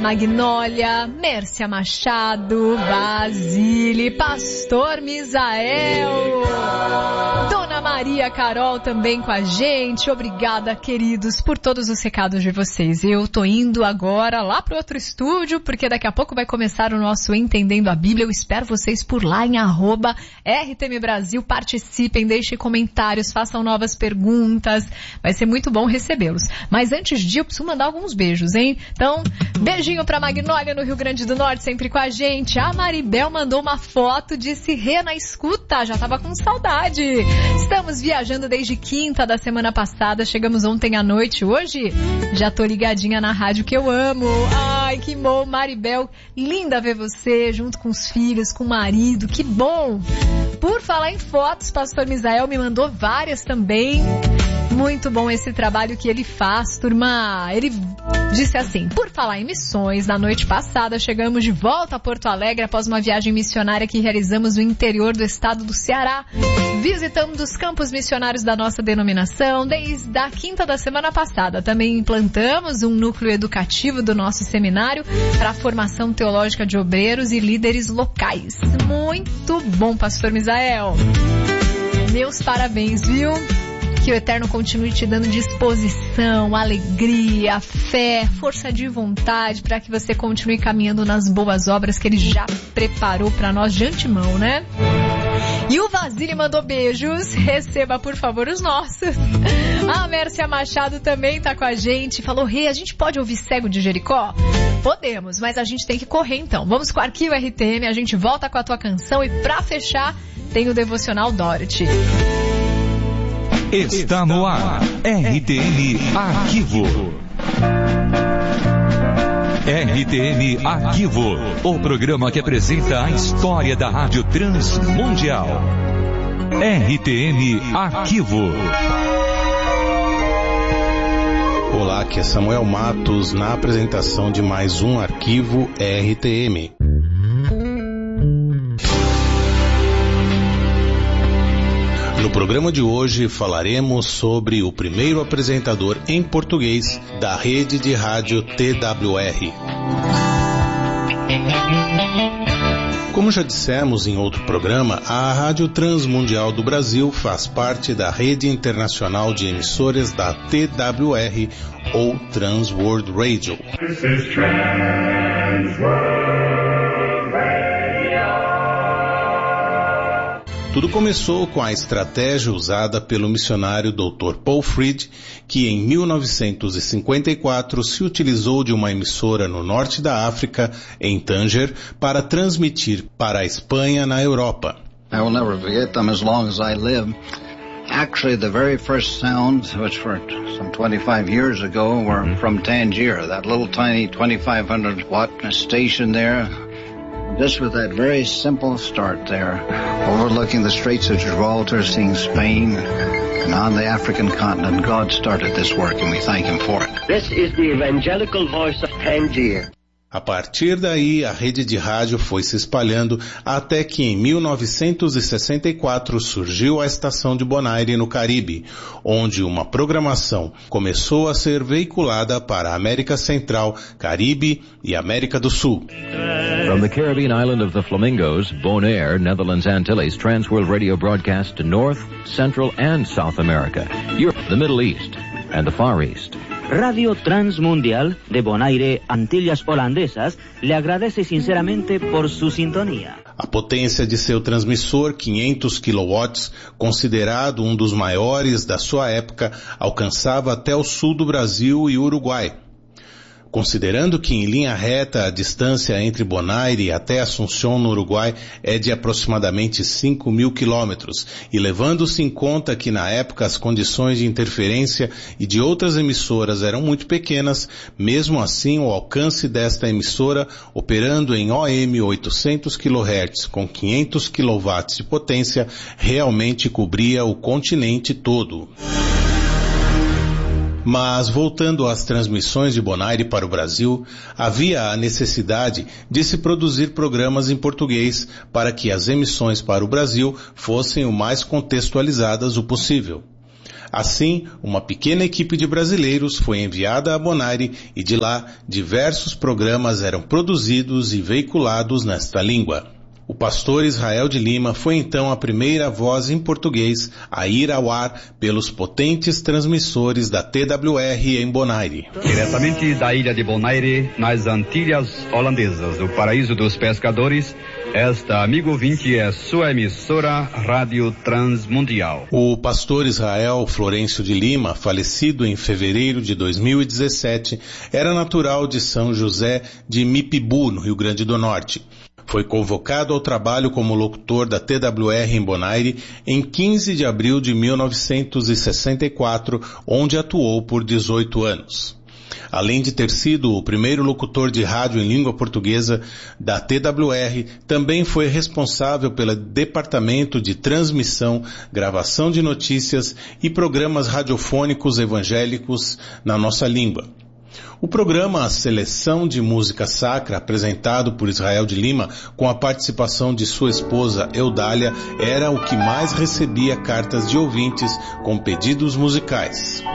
Magnólia, Mércia Machado, Basile, Pastor Misael, Dona Maria Carol também com a gente. Obrigada, queridos, por todos os recados de vocês. Eu tô indo agora lá pro outro estúdio, porque daqui a pouco vai começar o nosso Entendendo a Bíblia. Eu espero vocês por lá em @RTM Brasil. Participem, deixem comentários, façam novas perguntas. Vai ser muito bom recebê-los. Mas antes de eu preciso mandar alguns beijos, hein? Então, beijinho pra Magnólia no Rio Grande do Norte, sempre com a gente. A Maribel mandou uma foto, disse: Rê, na escuta, já tava com saudade. Estamos viajando desde quinta da semana passada, chegamos ontem à noite. Hoje já tô ligadinha na rádio que eu amo. Ai, que bom, Maribel, linda ver você junto com os filhos, com o marido, que bom. Por falar em fotos, Pastor Misael me mandou várias também. Muito bom esse trabalho que ele faz, turma. Ele disse assim: por falar em missões, na noite passada chegamos de volta a Porto Alegre após uma viagem missionária que realizamos no interior do estado do Ceará. Visitamos os campos missionários da nossa denominação desde a quinta da semana passada. Também implantamos um núcleo educativo do nosso seminário para a formação teológica de obreiros e líderes locais. Muito bom, Pastor Misael. Meus parabéns, viu? Que o Eterno continue te dando disposição, alegria, fé, força de vontade para que você continue caminhando nas boas obras que Ele já preparou para nós de antemão, né? E o Vasile mandou beijos, receba por favor os nossos. A Mércia Machado também tá com a gente, falou: Rê, a gente pode ouvir Cego de Jericó? Podemos, mas a gente tem que correr então. Vamos com o Arquivo RTM, a gente volta com a tua canção e pra fechar tem o Devocional Dorothy. Está no ar, RTM Arquivo. RTM Arquivo, o programa que apresenta a história da Rádio Transmundial. RTM Arquivo. Olá, aqui é Samuel Matos na apresentação de mais um Arquivo RTM. No programa de hoje falaremos sobre o primeiro apresentador em português da rede de rádio TWR. Como já dissemos em outro programa, a Rádio Transmundial do Brasil faz parte da rede internacional de emissoras da TWR ou Trans World Radio. This is Trans World Radio. Tudo começou com a estratégia usada pelo missionário Dr. Paul Fried, que em 1954 se utilizou de uma emissora no norte da África, em Tanger, para transmitir para a Espanha na Europa. I will never forget them as long as I live. Actually, the very first sounds, which were some 25 years ago, were from Tangier, that little tiny 2,500 watt station there. Just with that very simple start there, overlooking the Straits of Gibraltar, seeing Spain, and on the African continent, God started this work, and we thank Him for it. This is the evangelical voice of Tangier. A partir daí, a rede de rádio foi se espalhando até que em 1964 surgiu a estação de Bonaire no Caribe, onde uma programação começou a ser veiculada para a América Central, Caribe e América do Sul. From the Caribbean island of the Flamingos, Bonaire, Netherlands Antilles, Transworld Radio broadcasts to North, Central and South America, Europe, the Middle East and the Far East. Radio Transmundial de Bonaire, Antillas Holandesas, le agradece sinceramente por su sintonía. A potência de seu transmissor, 500 kW, considerado um dos maiores da sua época, alcançava até o sul do Brasil e Uruguai. Considerando que em linha reta a distância entre Bonaire até Assunção no Uruguai é de aproximadamente 5.000 quilômetros, e levando-se em conta que na época as condições de interferência e de outras emissoras eram muito pequenas, mesmo assim o alcance desta emissora, operando em OM 800 kHz com 500 kW de potência, realmente cobria o continente todo. Mas, voltando às transmissões de Bonaire para o Brasil, havia a necessidade de se produzir programas em português para que as emissões para o Brasil fossem o mais contextualizadas o possível. Assim, uma pequena equipe de brasileiros foi enviada a Bonaire e de lá diversos programas eram produzidos e veiculados nesta língua. O pastor Israel de Lima foi então a primeira voz em português a ir ao ar pelos potentes transmissores da TWR em Bonaire. Diretamente da ilha de Bonaire, nas Antilhas Holandesas, do paraíso dos pescadores, esta, amigo ouvinte, é sua emissora Rádio Transmundial. O pastor Israel Florencio de Lima, falecido em fevereiro de 2017, era natural de São José de Mipibu, no Rio Grande do Norte. Foi convocado ao trabalho como locutor da TWR em Bonaire em 15 de abril de 1964, onde atuou por 18 anos. Além de ter sido o primeiro locutor de rádio em língua portuguesa da TWR, também foi responsável pelo departamento de transmissão, gravação de notícias e programas radiofônicos evangélicos na nossa língua. O programa Seleção de Música Sacra, apresentado por Israel de Lima, com a participação de sua esposa Eudália, era o que mais recebia cartas de ouvintes com pedidos musicais.